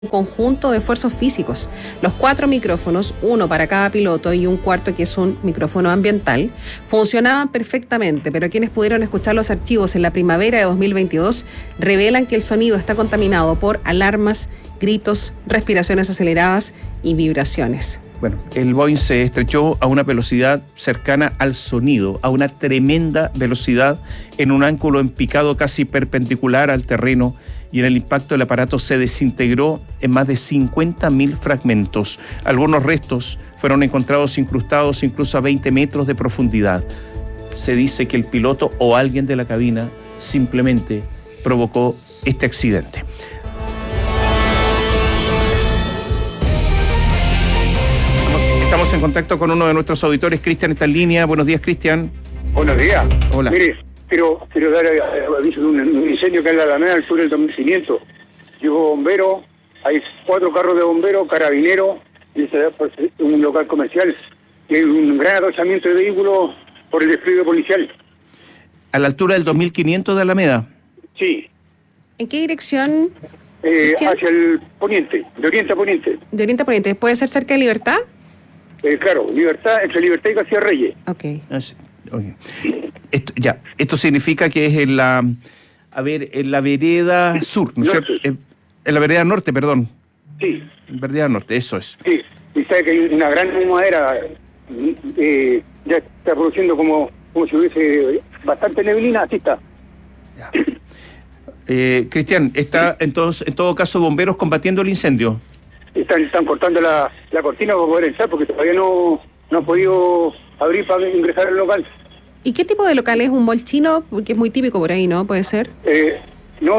un conjunto de esfuerzos físicos. Los 4 micrófonos, uno para cada piloto y un cuarto que es un micrófono ambiental, funcionaban perfectamente, pero quienes pudieron escuchar los archivos en la primavera de 2022 revelan que el sonido está contaminado por alarmas, gritos, respiraciones aceleradas y vibraciones. Bueno, el Boeing se estrechó a una velocidad cercana al sonido, a una tremenda velocidad, en un ángulo en picado casi perpendicular al terreno, y en el impacto el aparato se desintegró en más de 50.000 fragmentos. Algunos restos fueron encontrados incrustados incluso a 20 metros de profundidad. Se dice que el piloto o alguien de la cabina simplemente provocó este accidente. Estamos en contacto con uno de nuestros auditores. Cristian está en línea. Buenos días, Cristian. Buenos días. Hola. Mire, quiero dar aviso de un incendio que hay en la Alameda, al sur del 2500. Llegó bombero, hay 4 carros de bomberos, carabineros, y un local comercial. Y hay un gran atochamiento de vehículos por el despliegue policial. ¿A la altura del 2500 de Alameda? Sí. ¿En qué dirección? Hacia el poniente, de oriente a poniente. De oriente a poniente. ¿Puede ser cerca de Libertad? Claro, entre Libertad y García Reyes. Ok. Okay. Esto significa que es en la vereda sur, ¿no es cierto? En la vereda norte, perdón. Sí. En vereda norte, eso es. Sí, y sabe que hay una gran humadera, ya está produciendo como si hubiese bastante neblina, así está. Cristian, ¿está entonces, en todo caso, bomberos combatiendo el incendio? Están cortando la cortina para poder entrar porque todavía no han podido abrir para ingresar al local. ¿Y qué tipo de local es? ¿Un mall chino? Porque es muy típico por ahí, ¿no? ¿Puede ser? No,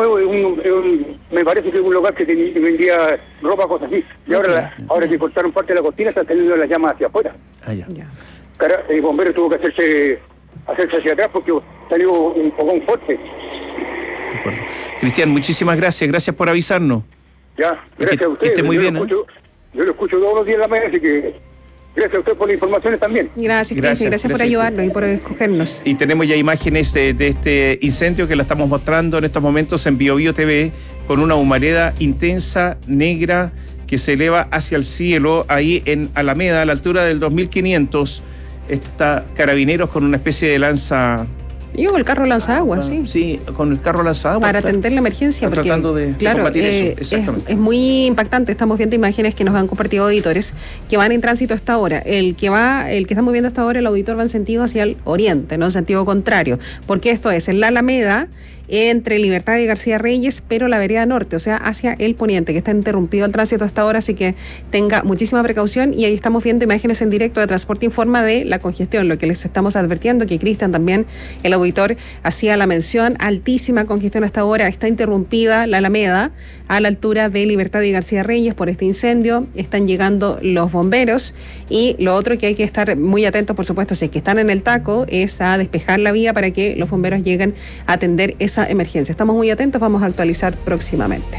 me parece que es un local que vendía ropa, cosas así. Y ahora que cortaron parte de la cortina, están teniendo las llamas hacia afuera. Ya. El bombero tuvo que hacerse hacia atrás porque salió un fogón fuerte. De acuerdo. Cristian, muchísimas gracias. Gracias por avisarnos. Ya, gracias a ustedes. Que esté muy bien, yo lo escucho todos los días en la mañana, así que gracias a usted por las informaciones también. Gracias por ayudarnos y por escogernos. Y tenemos ya imágenes de este incendio que la estamos mostrando en estos momentos en BioBio TV, con una humareda intensa, negra, que se eleva hacia el cielo, ahí en Alameda, a la altura del 2500. Está Carabineros con una especie de lanza... Yo el carro lanzaagua, sí. Sí, con el carro lanzaagua. Para atender la emergencia, porque tratando de combatir eso. Exactamente. Es muy impactante. Estamos viendo imágenes que nos han compartido auditores que van en tránsito a esta hora. El que estamos viendo hasta ahora, el auditor va en sentido hacia el oriente, no en sentido contrario. Porque esto es en la Alameda, entre Libertad y García Reyes, pero la vereda norte, o sea, hacia el poniente, que está interrumpido el tránsito hasta ahora, así que tenga muchísima precaución. Y ahí estamos viendo imágenes en directo de Transporte Informa de la congestión, lo que les estamos advirtiendo, que Cristian también, el auditor, hacía la mención, altísima congestión hasta ahora, está interrumpida la Alameda a la altura de Libertad y García Reyes por este incendio, están llegando los bomberos, y lo otro que hay que estar muy atentos, por supuesto, si es que están en el taco, es a despejar la vía para que los bomberos lleguen a atender esa emergencia. Estamos muy atentos, vamos a actualizar próximamente.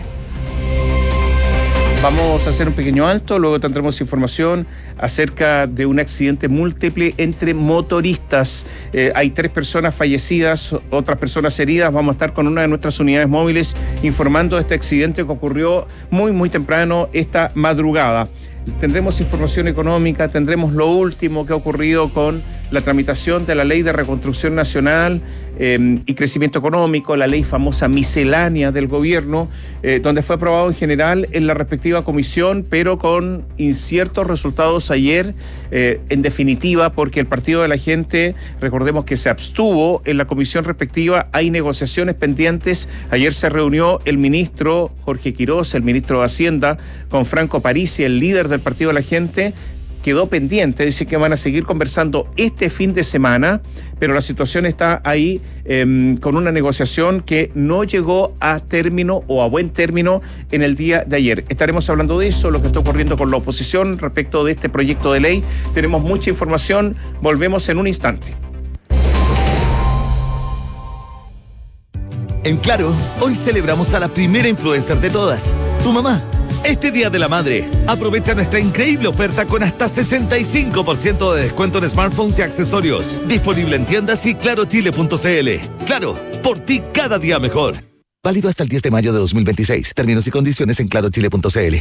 Vamos a hacer un pequeño alto, luego tendremos información acerca de un accidente múltiple entre motoristas. Hay 3 personas fallecidas, otras personas heridas. Vamos a estar con una de nuestras unidades móviles informando de este accidente que ocurrió muy temprano esta madrugada. Tendremos información económica, tendremos lo último que ha ocurrido con la tramitación de la Ley de Reconstrucción Nacional y Crecimiento Económico, la ley famosa miscelánea del gobierno, donde fue aprobado en general en la respectiva comisión, pero con inciertos resultados ayer, en definitiva, porque el Partido de la Gente, recordemos que se abstuvo en la comisión respectiva, hay negociaciones pendientes. Ayer se reunió el ministro Jorge Quiroz, el ministro de Hacienda, con Franco Parisi, el líder del Partido de la Gente. Quedó pendiente, dice que van a seguir conversando este fin de semana, pero la situación está ahí con una negociación que no llegó a término o a buen término en el día de ayer. Estaremos hablando de eso, lo que está ocurriendo con la oposición respecto de este proyecto de ley. Tenemos mucha información, volvemos en un instante. En Claro, hoy celebramos a la primera influencer de todas, tu mamá. Este Día de la Madre, aprovecha nuestra increíble oferta con hasta 65% de descuento en smartphones y accesorios. Disponible en tiendas y clarochile.cl. Claro, por ti cada día mejor. Válido hasta el 10 de mayo de 2026. Términos y condiciones en clarochile.cl.